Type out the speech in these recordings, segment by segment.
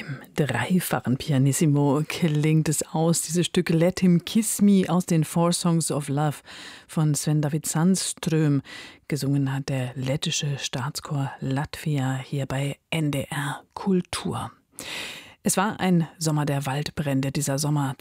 dreifachen Pianissimo klingt es aus, dieses Stück Let Him Kiss Me aus den Four Songs of Love von Sven-David Sandström. Gesungen hat der lettische Staatschor Latvia hier bei NDR Kultur. Es war ein Sommer der Waldbrände, dieser Sommer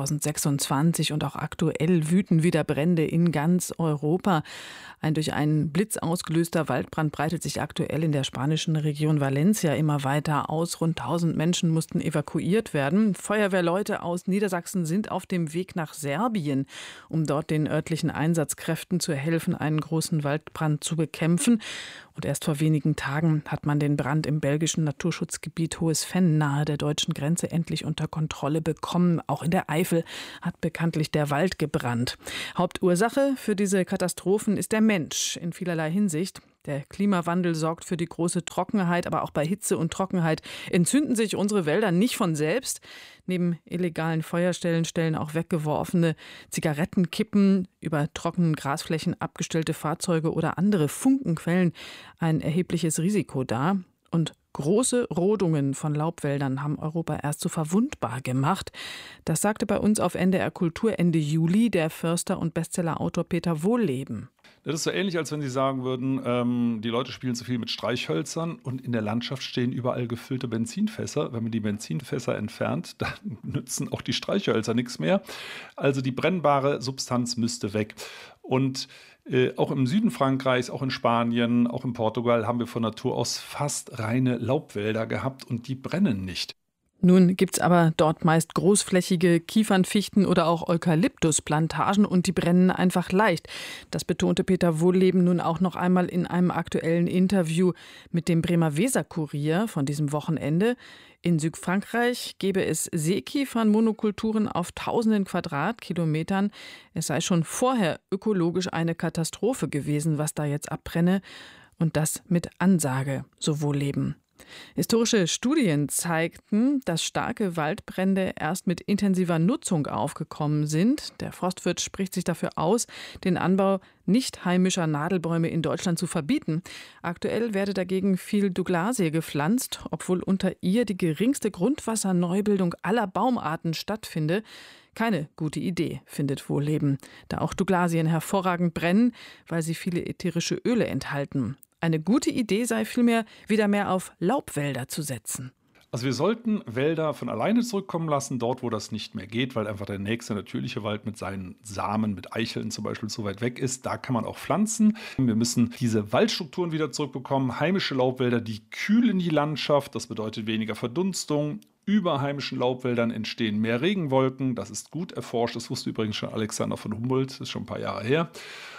2026, und auch aktuell wüten wieder Brände in ganz Europa. Ein durch einen Blitz ausgelöster Waldbrand breitet sich aktuell in der spanischen Region Valencia immer weiter aus. Rund 1000 Menschen mussten evakuiert werden. Feuerwehrleute aus Niedersachsen sind auf dem Weg nach Serbien, um dort den örtlichen Einsatzkräften zu helfen, einen großen Waldbrand zu bekämpfen. Und erst vor wenigen Tagen hat man den Brand im belgischen Naturschutzgebiet Hohes Venn nahe der deutschen Grenze endlich unter Kontrolle bekommen. Auch in der Eifel hat bekanntlich der Wald gebrannt. Hauptursache für diese Katastrophen ist der Mensch in vielerlei Hinsicht. Der Klimawandel sorgt für die große Trockenheit, aber auch bei Hitze und Trockenheit entzünden sich unsere Wälder nicht von selbst. Neben illegalen Feuerstellen stellen auch weggeworfene Zigarettenkippen, über trockenen Grasflächen abgestellte Fahrzeuge oder andere Funkenquellen ein erhebliches Risiko dar. Und große Rodungen von Laubwäldern haben Europa erst so verwundbar gemacht. Das sagte bei uns auf NDR Kultur Ende Juli der Förster und Bestsellerautor Peter Wohlleben. Das ist so ähnlich, als wenn Sie sagen würden, die Leute spielen zu viel mit Streichhölzern und in der Landschaft stehen überall gefüllte Benzinfässer. Wenn man die Benzinfässer entfernt, dann nützen auch die Streichhölzer nichts mehr. Also die brennbare Substanz müsste weg. Und auch im Süden Frankreichs, auch in Spanien, auch in Portugal haben wir von Natur aus fast reine Laubwälder gehabt und die brennen nicht. Nun gibt's aber dort meist großflächige Kiefern-, Fichten- oder auch Eukalyptusplantagen und die brennen einfach leicht. Das betonte Peter Wohlleben nun auch noch einmal in einem aktuellen Interview mit dem Bremer Weser-Kurier von diesem Wochenende. In Südfrankreich gäbe es Seekiefern-Monokulturen auf tausenden Quadratkilometern. Es sei schon vorher ökologisch eine Katastrophe gewesen, was da jetzt abbrenne. Und das mit Ansage, so Wohlleben. Historische Studien zeigten, dass starke Waldbrände erst mit intensiver Nutzung aufgekommen sind. Der Forstwirt spricht sich dafür aus, den Anbau nicht heimischer Nadelbäume in Deutschland zu verbieten. Aktuell werde dagegen viel Douglasie gepflanzt, obwohl unter ihr die geringste Grundwasserneubildung aller Baumarten stattfinde. Keine gute Idee, findet Wohlleben, da auch Douglasien hervorragend brennen, weil sie viele ätherische Öle enthalten. Eine gute Idee sei vielmehr, wieder mehr auf Laubwälder zu setzen. Also wir sollten Wälder von alleine zurückkommen lassen, dort wo das nicht mehr geht, weil einfach der nächste natürliche Wald mit seinen Samen, mit Eicheln zum Beispiel, so weit weg ist. Da kann man auch pflanzen. Wir müssen diese Waldstrukturen wieder zurückbekommen. Heimische Laubwälder, die kühlen die Landschaft. Das bedeutet weniger Verdunstung. Über heimischen Laubwäldern entstehen mehr Regenwolken. Das ist gut erforscht. Das wusste übrigens schon Alexander von Humboldt. Das ist schon ein paar Jahre her.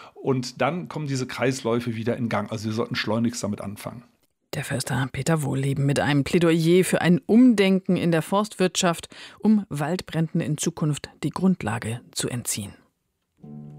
Und dann kommen diese Kreisläufe wieder in Gang. Also wir sollten schleunigst damit anfangen. Der Förster Peter Wohlleben mit einem Plädoyer für ein Umdenken in der Forstwirtschaft, um Waldbränden in Zukunft die Grundlage zu entziehen.